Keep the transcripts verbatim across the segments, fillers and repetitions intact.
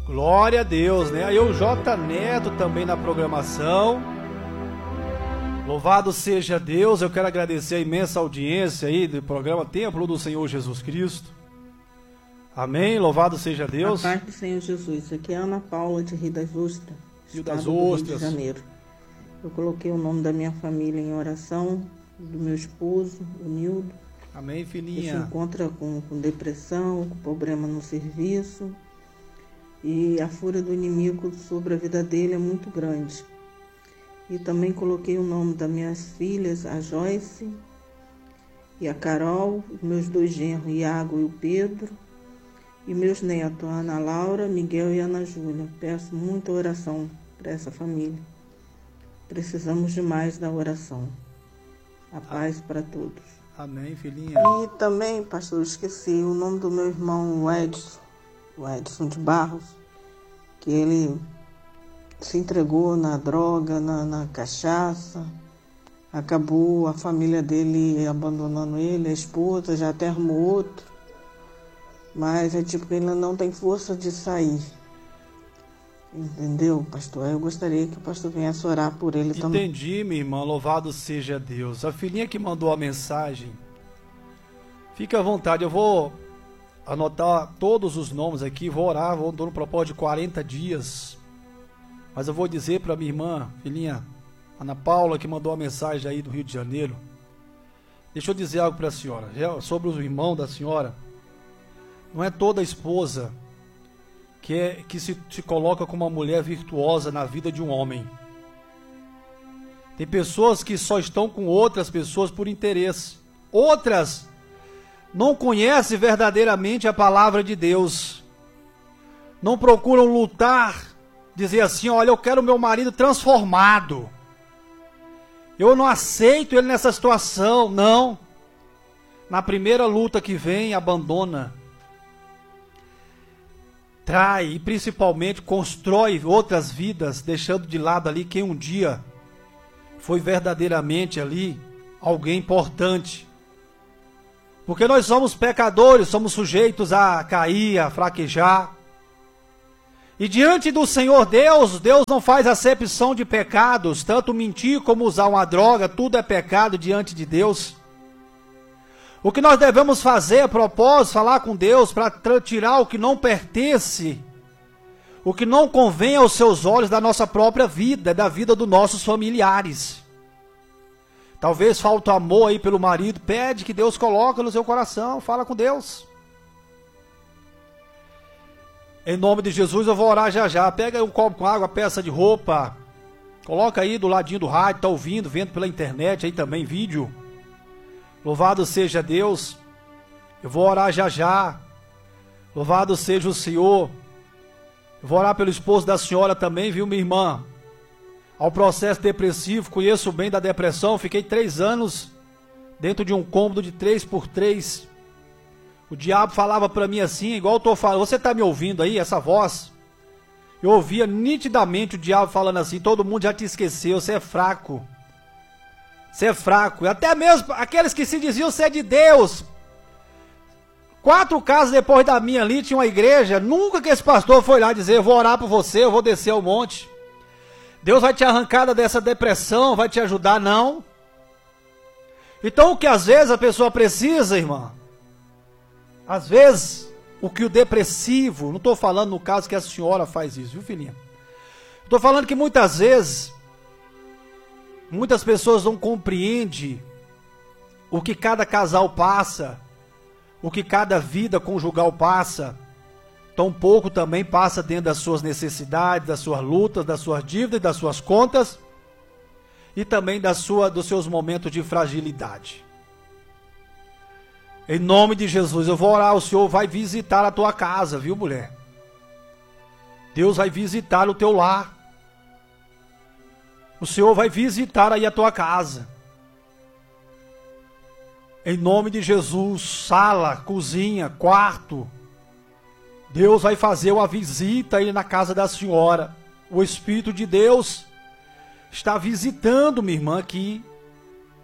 Glória a Deus, né? Aí o J Neto também na programação. Louvado seja Deus. Eu quero agradecer a imensa audiência aí do programa Templo do Senhor Jesus Cristo. Amém. Louvado seja Deus. A paz do Senhor Jesus. Aqui é a Ana Paula de Rio das Ostras, Rio das estado do Rio Ostras. de Janeiro. Eu coloquei o nome da minha família em oração, do meu esposo, o Nildo. Amém, Que se filhinha. encontra com, com depressão, com problema no serviço. E a fúria do inimigo sobre a vida dele é muito grande. E também coloquei o nome das minhas filhas, a Joyce e a Carol, meus dois genros, o Iago e o Pedro, e meus netos, a Ana Laura, Miguel e a Ana Júlia. Peço muita oração para essa família. Precisamos demais da oração. A paz para todos. Amém, filhinha. E também, pastor, eu esqueci o nome do meu irmão, o Edson, o Edson de Barros, que ele se entregou na droga, na, na cachaça, acabou a família dele abandonando ele, a esposa já até arrumou outro, mas é tipo que ele não tem força de sair, entendeu, pastor? Eu gostaria que o pastor viesse orar por ele também. Entendi, minha irmã, louvado seja Deus. A filhinha que mandou a mensagem, fica à vontade, eu vou anotar todos os nomes aqui, vou orar, vou dar um propósito de quarenta dias. Mas eu vou dizer para minha irmã, filhinha, Ana Paula, que mandou a mensagem aí do Rio de Janeiro. Deixa eu dizer algo para a senhora, sobre o irmão da senhora. Não é toda esposa que, é, que se, se coloca como uma mulher virtuosa na vida de um homem. Tem pessoas que só estão com outras pessoas por interesse. Outras não conhecem verdadeiramente a palavra de Deus. Não procuram lutar, dizer assim, olha, eu quero meu marido transformado. Eu não aceito ele nessa situação, não. Na primeira luta que vem, abandona. Trai e principalmente constrói outras vidas, deixando de lado ali quem um dia foi verdadeiramente ali alguém importante. Porque nós somos pecadores, somos sujeitos a cair, a fraquejar. E diante do Senhor Deus, Deus não faz acepção de pecados, tanto mentir como usar uma droga, tudo é pecado diante de Deus. O que nós devemos fazer a propósito, falar com Deus para tirar o que não pertence, o que não convém aos seus olhos da nossa própria vida, da vida dos nossos familiares. Talvez falta amor aí pelo marido, pede que Deus coloque no seu coração, fala com Deus. Em nome de Jesus eu vou orar já já. Pega aí um copo com água, peça de roupa. Coloca aí do ladinho do rádio, tá ouvindo, vendo pela internet aí também, vídeo. Louvado seja Deus. Eu vou orar já já. Louvado seja o Senhor. Eu vou orar pelo esposo da senhora também, viu, minha irmã? Ao processo depressivo, conheço bem da depressão. Fiquei três anos dentro de um cômodo de três por três. O diabo falava para mim assim, igual eu tô falando, você tá me ouvindo aí, essa voz? Eu ouvia nitidamente o diabo falando assim, todo mundo já te esqueceu, você é fraco. Você é fraco. E até mesmo aqueles que se diziam ser de Deus. Quatro casas depois da minha ali, tinha uma igreja, nunca que esse pastor foi lá dizer, eu vou orar por você, eu vou descer ao monte. Deus vai te arrancar dessa depressão, vai te ajudar, não. Então o que às vezes a pessoa precisa, irmã, às vezes, o que o depressivo, não estou falando no caso que a senhora faz isso, viu, filhinha? Estou falando que muitas vezes, muitas pessoas não compreendem o que cada casal passa, o que cada vida conjugal passa, tão pouco também passa dentro das suas necessidades, das suas lutas, das suas dívidas, das suas contas, e também da sua, dos seus momentos de fragilidade. Em nome de Jesus, eu vou orar, o Senhor vai visitar a tua casa, viu, mulher? Deus vai visitar o teu lar. O Senhor vai visitar aí a tua casa. Em nome de Jesus, sala, cozinha, quarto. Deus vai fazer uma visita aí na casa da senhora. O Espírito de Deus está visitando minha irmã aqui.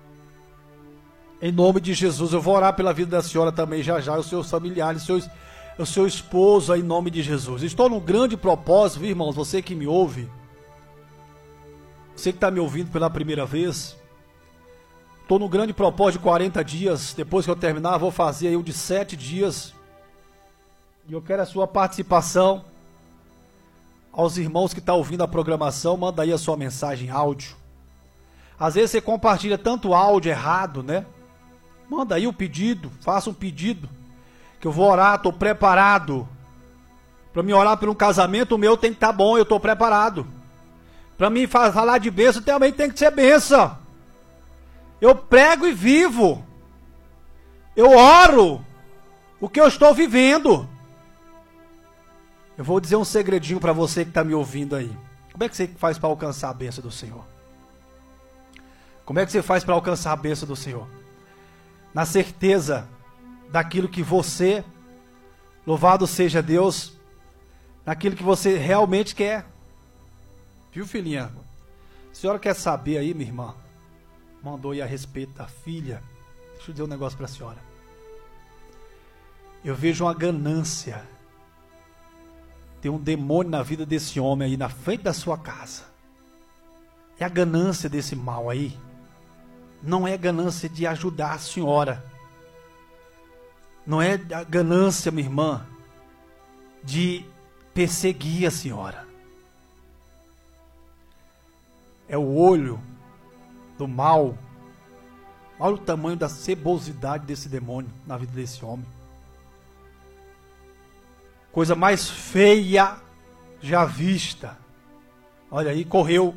Em nome de Jesus, eu vou orar pela vida da senhora também já já, os seus familiares, os seus... o seu esposo aí, em nome de Jesus. Estou num grande propósito, viu, irmãos, você que me ouve, você que está me ouvindo pela primeira vez, estou num grande propósito de quarenta dias, depois que eu terminar, vou fazer aí um de sete dias, e eu quero a sua participação. Aos irmãos que estão ouvindo a programação, manda aí a sua mensagem áudio. Às vezes você compartilha tanto áudio errado, né? Manda aí o pedido, faça um pedido, que eu vou orar, estou preparado. Para me orar por um casamento, o meu tem que estar bom, eu estou preparado. Para mim falar de bênção, também tem que ser bênção. Eu prego e vivo. Eu oro o que eu estou vivendo. Eu vou dizer um segredinho para você que está me ouvindo aí. Como é que você faz para alcançar a bênção do Senhor? Como é que você faz para alcançar a bênção do Senhor? Na certeza daquilo que você, louvado seja Deus, naquilo que você realmente quer. Viu, filhinha? A senhora quer saber aí, minha irmã? Mandou aí a respeito da filha. Deixa eu dizer um negócio para a senhora. Eu vejo uma ganância. Tem um demônio na vida desse homem aí, na frente da sua casa. É a ganância desse mal aí. Não é a ganância de ajudar a senhora. Não é a ganância, minha irmã, de perseguir a senhora. É o olho do mal. Olha o tamanho da cebosidade desse demônio na vida desse homem. Coisa mais feia já vista. Olha aí, correu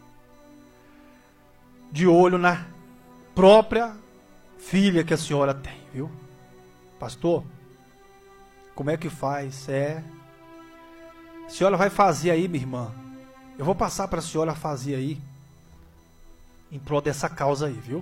de olho na própria filha que a senhora tem, viu? Pastor, como é que faz? É, a senhora vai fazer aí, minha irmã. Eu vou passar para a senhora fazer aí, em prol dessa causa aí, viu?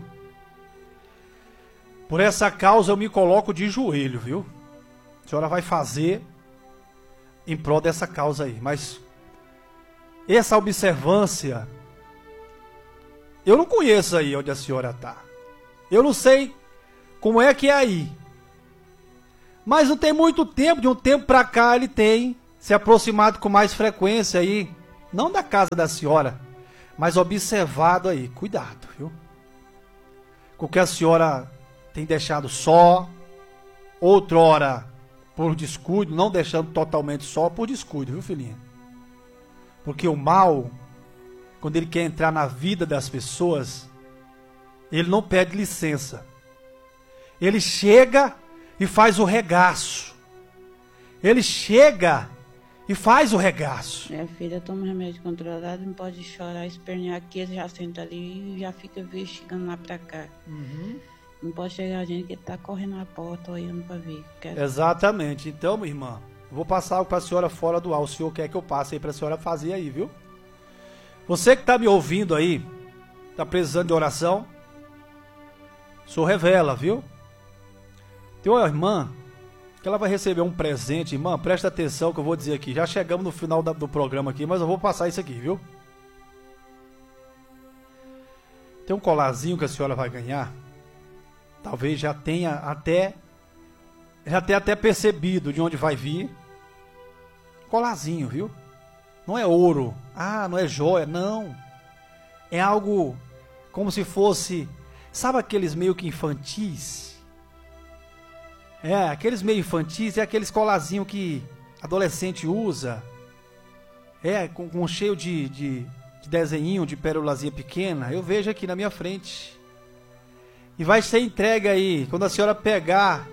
Por essa causa eu me coloco de joelho, viu? A senhora vai fazer em prol dessa causa aí, mas essa observância, eu não conheço aí onde a senhora está. Eu não sei como é que é aí. Mas não tem muito tempo, de um tempo para cá ele tem se aproximado com mais frequência aí, não da casa da senhora, mas observado aí. Cuidado, viu? Com o que a senhora tem deixado só, outrora por descuido, não deixando totalmente só por descuido, viu, filhinha? Porque o mal, quando ele quer entrar na vida das pessoas, ele não pede licença. Ele chega e faz o regaço. Ele chega e faz o regaço. Minha filha toma remédio controlado, não pode chorar, espernear aqui, ele já senta ali e já fica investigando lá pra cá. Uhum. Não pode chegar a gente que está correndo na porta, olhando para ver. Quer... Exatamente. Então, minha irmã, eu vou passar algo para a senhora fora do ar. O senhor quer que eu passe aí para a senhora fazer aí, viu? Você que está me ouvindo aí, está precisando de oração, o senhor revela, viu? Tem uma irmã que ela vai receber um presente. Irmã, presta atenção que eu vou dizer aqui. Já chegamos no final da, do programa aqui, mas eu vou passar isso aqui, viu? Tem um colarzinho que a senhora vai ganhar. Talvez já tenha até já tenha até percebido de onde vai vir. Colarzinho, viu? Não é ouro. Ah, não é joia. Não. É algo como se fosse... Sabe aqueles meio que infantis? É, aqueles meio infantis é aqueles colarzinhos que adolescente usa. É, com, com cheio de, de, de desenhinho, de pérolazinha pequena. Eu vejo aqui na minha frente. E vai ser entregue aí. Quando a senhora pegar,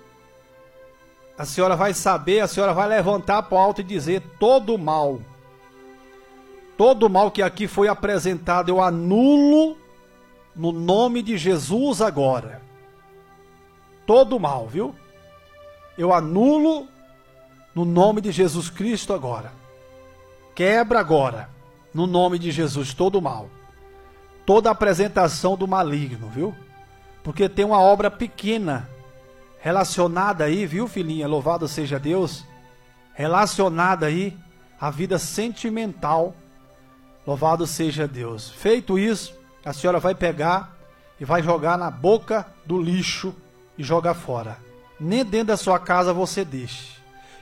a senhora vai saber, a senhora vai levantar para o alto e dizer: todo mal, todo mal que aqui foi apresentado, eu anulo no nome de Jesus agora. Todo mal, viu? Eu anulo no nome de Jesus Cristo agora. Quebra agora, no nome de Jesus, todo mal. Toda apresentação do maligno, viu? Porque tem uma obra pequena relacionada aí, viu, filhinha? Louvado seja Deus. Relacionada aí à vida sentimental. Louvado seja Deus. Feito isso, a senhora vai pegar e vai jogar na boca do lixo e jogar fora. Nem dentro da sua casa você deixe.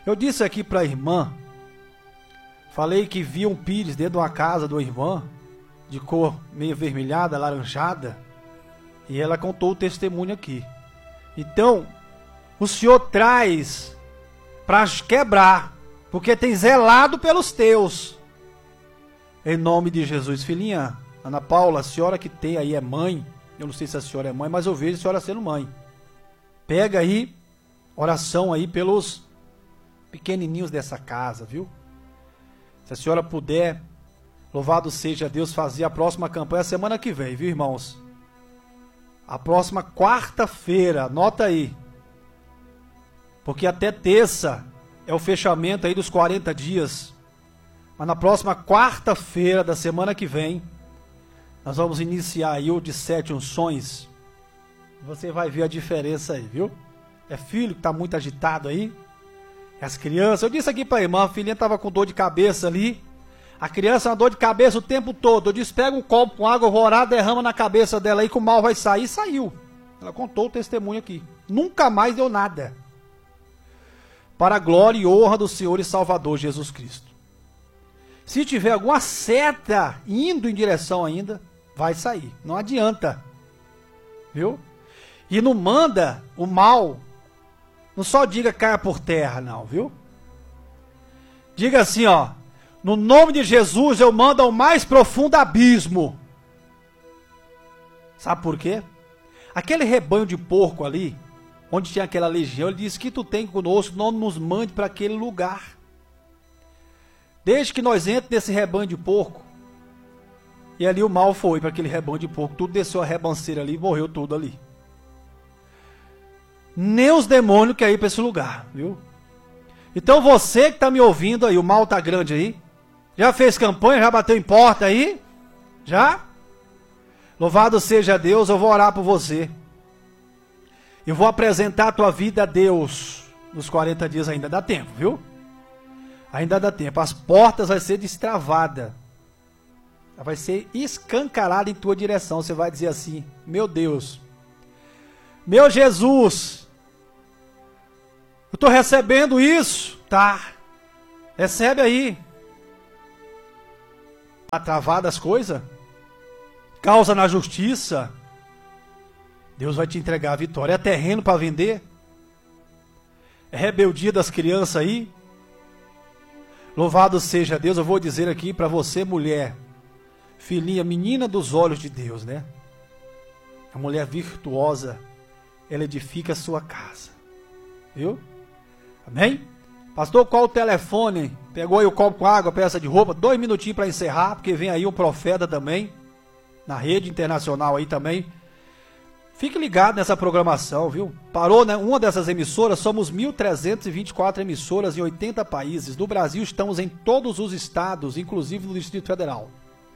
Eu disse aqui para a irmã, falei que vi um pires dentro de uma casa de uma irmã, de cor meio vermelhada, alaranjada, e ela contou o testemunho aqui. Então, o Senhor traz para quebrar, porque tem zelado pelos teus. Em nome de Jesus. Filhinha, Ana Paula, a senhora que tem aí é mãe, eu não sei se a senhora é mãe, mas eu vejo a senhora sendo mãe. Pega aí, oração aí pelos pequenininhos dessa casa, viu? Se a senhora puder, louvado seja Deus, fazer a próxima campanha semana que vem, viu, irmãos? A próxima quarta-feira, anota aí. Porque até terça é o fechamento aí dos quarenta dias. Mas na próxima quarta-feira da semana que vem, nós vamos iniciar aí o de sete unções. Você vai ver a diferença aí, viu? É filho que está muito agitado aí. É as crianças. Eu disse aqui para a irmã, a filhinha estava com dor de cabeça ali. A criança uma dor de cabeça o tempo todo. Eu disse, pega um copo com água, eu vou orar, derrama na cabeça dela aí que o mal vai sair. E saiu. Ela contou o testemunho aqui. Nunca mais deu nada. Para a glória e honra do Senhor e Salvador Jesus Cristo. Se tiver alguma seta indo em direção ainda, vai sair. Não adianta. Viu? E não manda o mal. Não só diga caia por terra, não, viu? Diga assim, ó. No nome de Jesus eu mando ao mais profundo abismo. Sabe por quê? Aquele rebanho de porco ali, onde tinha aquela legião, ele disse que tu tem conosco, não nos mande para aquele lugar. Desde que nós entramos nesse rebanho de porco, e ali o mal foi para aquele rebanho de porco, tudo desceu a rebanceira ali e morreu tudo ali. Nem os demônios querem ir para esse lugar, viu? Então você que está me ouvindo aí, o mal está grande aí, já fez campanha, já bateu em porta aí? Já? Louvado seja Deus, eu vou orar por você. Eu vou apresentar a tua vida a Deus nos quarenta dias, ainda dá tempo, viu? Ainda dá tempo. As portas vão ser destravadas. Vai ser escancarada em tua direção. Você vai dizer assim, meu Deus, meu Jesus, eu estou recebendo isso. Tá, recebe aí. Tá travada as coisas? Causa na justiça. Deus vai te entregar a vitória. É terreno para vender? É rebeldia das crianças aí? Louvado seja Deus. Eu vou dizer aqui para você, mulher, filhinha, menina dos olhos de Deus, né? A mulher virtuosa, ela edifica a sua casa. Viu? Amém? Pastor, qual o telefone? Pegou aí o copo com água, peça de roupa. Dois minutinhos para encerrar, porque vem aí um profeta também, na rede internacional aí também. Fique ligado nessa programação, viu? Parou, né? Uma dessas emissoras, somos mil trezentas e vinte e quatro emissoras em oitenta países. No Brasil estamos em todos os estados, inclusive no Distrito Federal.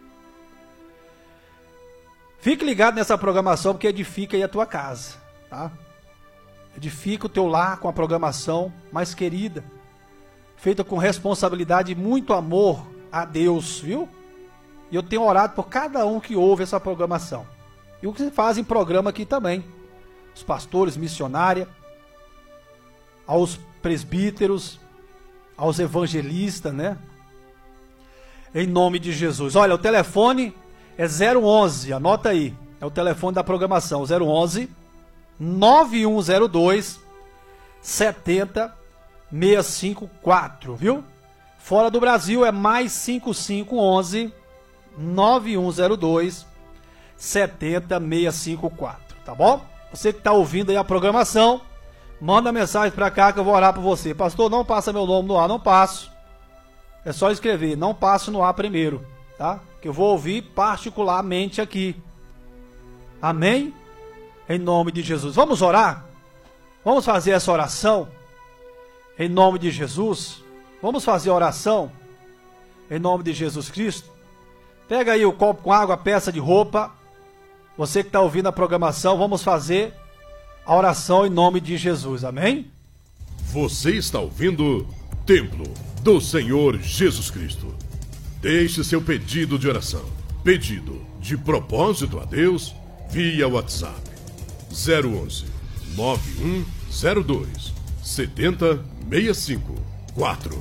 Fique ligado nessa programação, porque edifica aí a tua casa, tá? Edifica o teu lar com a programação mais querida, feita com responsabilidade e muito amor a Deus, viu? E eu tenho orado por cada um que ouve essa programação. E o que se faz em programa aqui também. Os pastores, missionária, aos presbíteros, aos evangelistas, né? Em nome de Jesus. Olha, o telefone é zero onze, anota aí. É o telefone da programação, zero onze, nove um zero dois, sete zero seis cinco quatro, viu? Fora do Brasil é mais cinco cinco um um, nove um zero dois, sete zero seis cinco quatro, tá bom? Você que está ouvindo aí a programação, manda mensagem para cá que eu vou orar por você. Pastor, não passa meu nome no ar, não passo. É só escrever, não passo no ar primeiro, tá? Que eu vou ouvir particularmente aqui. Amém? Em nome de Jesus. Vamos orar? Vamos fazer essa oração? Em nome de Jesus. Vamos fazer a oração? Em nome de Jesus Cristo. Pega aí o copo com água, peça de roupa. Você que está ouvindo a programação, vamos fazer a oração em nome de Jesus. Amém? Você está ouvindo Templo do Senhor Jesus Cristo. Deixe seu pedido de oração, pedido de propósito a Deus, via WhatsApp zero onze, nove um zero dois, sete zero seis cinco. quatro.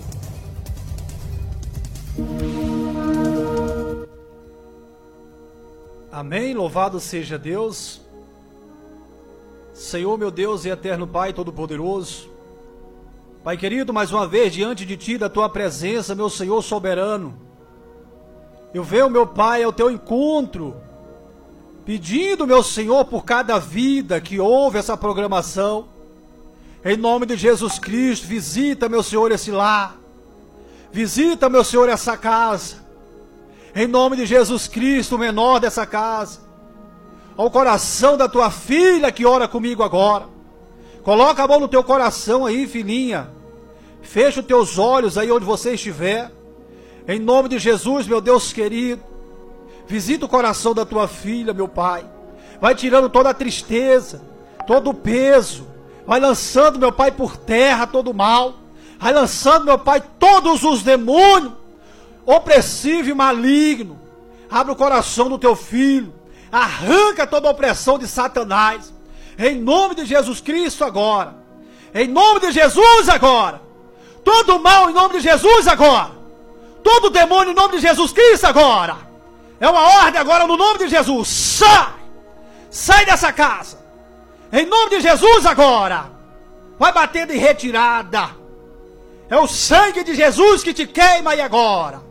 Amém, louvado seja Deus. Senhor, meu Deus e eterno Pai Todo-Poderoso, Pai querido, mais uma vez diante de Ti, da Tua presença, meu Senhor soberano, eu venho, meu Pai, ao Teu encontro, pedindo, meu Senhor, por cada vida que ouve essa programação, em nome de Jesus Cristo, visita, meu Senhor, esse lar, visita, meu Senhor, essa casa, em nome de Jesus Cristo, o menor dessa casa, ao coração da tua filha que ora comigo agora. Coloca a mão no teu coração aí, filhinha. Fecha os teus olhos aí onde você estiver. Em nome de Jesus, meu Deus querido. Visita o coração da tua filha, meu Pai. Vai tirando toda a tristeza, todo o peso. Vai lançando, meu Pai, por terra todo o mal. Vai lançando, meu Pai, todos os demônios opressivo e maligno. Abre o coração do teu filho. Arranca toda a opressão de Satanás. Em nome de Jesus Cristo agora. Em nome de Jesus agora. Todo mal em nome de Jesus agora. Todo demônio em nome de Jesus Cristo agora. É uma ordem agora no nome de Jesus. Sai. Sai dessa casa. Em nome de Jesus agora. Vai batendo em retirada. É o sangue de Jesus que te queima aí agora.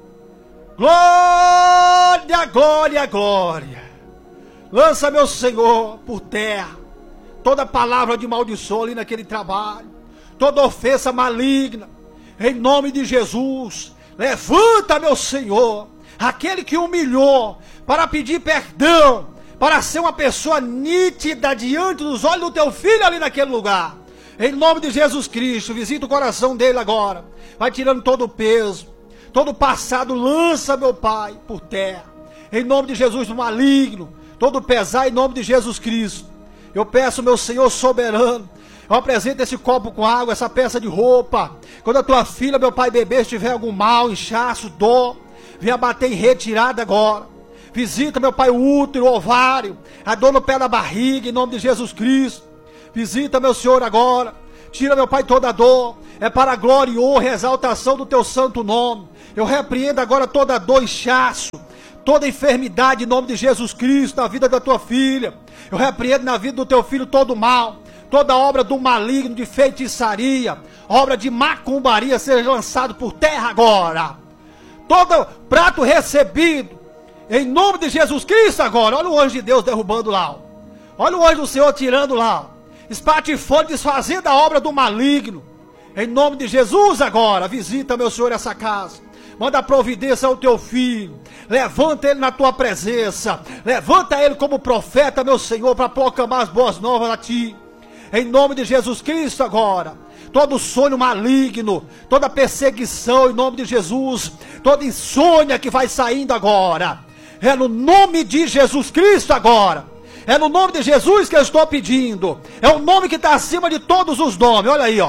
Glória, glória, glória. Lança, meu Senhor, por terra toda palavra de maldição ali naquele trabalho, toda ofensa maligna, em nome de Jesus. Levanta, meu Senhor, aquele que humilhou para pedir perdão, para ser uma pessoa nítida diante dos olhos do teu filho ali naquele lugar. Em nome de Jesus Cristo, visita o coração dele agora. Vai tirando todo o peso, todo o passado, lança, meu Pai, por terra. Em nome de Jesus, do maligno, todo pesar em nome de Jesus Cristo. Eu peço, meu Senhor soberano, eu apresento esse copo com água, essa peça de roupa. Quando a tua filha, meu Pai, bebê, estiver algum mal, inchaço, dor, venha bater em retirada agora. Visita, meu Pai, o útero, o ovário, a dor no pé da barriga, em nome de Jesus Cristo. Visita, meu Senhor, agora. Tira, meu Pai, toda a dor. É para a glória e honra e exaltação do teu santo nome. Eu repreendo agora toda dor, inchaço, toda enfermidade em nome de Jesus Cristo na vida da tua filha. Eu repreendo na vida do teu filho todo o mal, toda obra do maligno, de feitiçaria, obra de macumbaria seja lançado por terra agora. Todo prato recebido em nome de Jesus Cristo agora. Olha o anjo de Deus derrubando lá. Olha o anjo do Senhor tirando lá, espatifando, desfazendo a obra do maligno. Em nome de Jesus agora, visita, meu Senhor, essa casa. Manda providência ao teu filho. Levanta ele na tua presença. Levanta ele como profeta, meu Senhor, para proclamar as boas novas a ti. Em nome de Jesus Cristo agora. Todo sonho maligno, toda perseguição em nome de Jesus, toda insônia que vai saindo agora. É no nome de Jesus Cristo agora. É no nome de Jesus que eu estou pedindo. É o nome que está acima de todos os nomes. Olha aí, ó.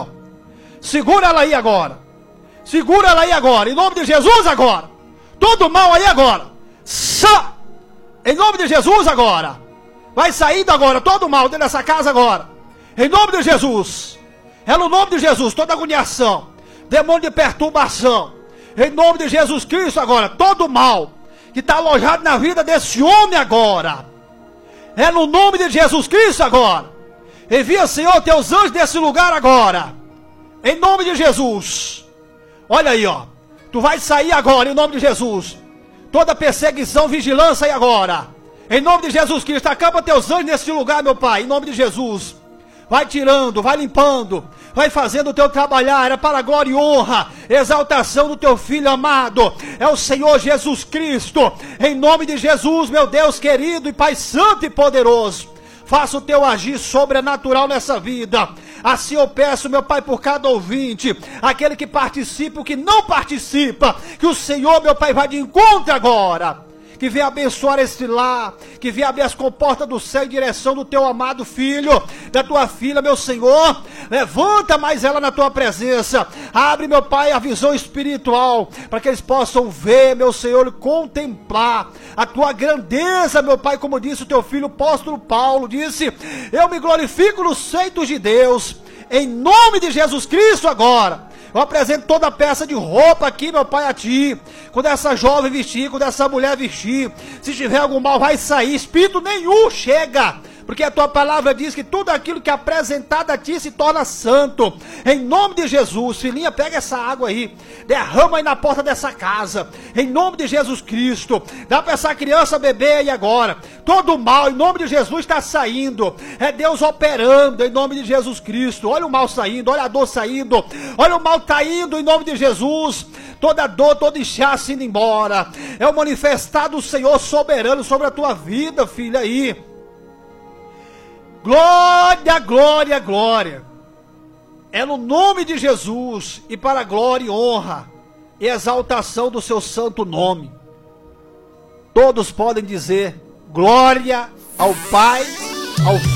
Segura ela aí agora. Segura ela aí agora, em nome de Jesus agora. Todo mal aí agora. Sa! Em nome de Jesus agora. Vai saindo agora, todo mal dentro dessa casa agora. Em nome de Jesus. É no nome de Jesus, toda agoniação, demônio de perturbação. Em nome de Jesus Cristo agora, todo mal que está alojado na vida desse homem agora. É no nome de Jesus Cristo agora. Envia, Senhor, teus anjos desse lugar agora. Em nome de Jesus. Olha aí, ó. Tu vai sair agora, em nome de Jesus. Toda perseguição, vigilância aí agora. Em nome de Jesus Cristo, acampa teus anjos nesse lugar, meu Pai, em nome de Jesus. Vai tirando, vai limpando, vai fazendo o teu trabalhar, é para a glória e honra, exaltação do teu Filho amado. É o Senhor Jesus Cristo. Em nome de Jesus, meu Deus querido e Pai santo e poderoso. Faça o teu agir sobrenatural nessa vida. Assim eu peço, meu Pai, por cada ouvinte, aquele que participa, o que não participa, que o Senhor, meu Pai, vai de encontro agora. Que venha abençoar esse lar, que venha abrir as comportas do céu em direção do teu amado filho, da tua filha, meu Senhor. Levanta mais ela na tua presença. Abre, meu Pai, a visão espiritual, para que eles possam ver, meu Senhor, e contemplar a tua grandeza, meu Pai, como disse o teu filho, o apóstolo Paulo, disse: eu me glorifico nos feitos de Deus, em nome de Jesus Cristo agora. Eu apresento toda a peça de roupa aqui, meu Pai, a Ti. Quando essa jovem vestir, quando essa mulher vestir, se tiver algum mal, vai sair. Espírito nenhum chega. Porque a Tua palavra diz que tudo aquilo que é apresentado a Ti se torna santo. Em nome de Jesus, filhinha, pega essa água aí. Derrama aí na porta dessa casa. Em nome de Jesus Cristo. Dá para essa criança beber aí agora. Todo mal, em nome de Jesus, está saindo. É Deus operando, em nome de Jesus Cristo. Olha o mal saindo, olha a dor saindo. Olha o mal tá indo, em nome de Jesus. Toda dor, todo inchaço indo embora. É o manifestar do Senhor soberano sobre a tua vida, filha aí. Glória, glória, glória. É no nome de Jesus e para a glória e honra e exaltação do seu santo nome. Todos podem dizer glória ao Pai, ao Filho.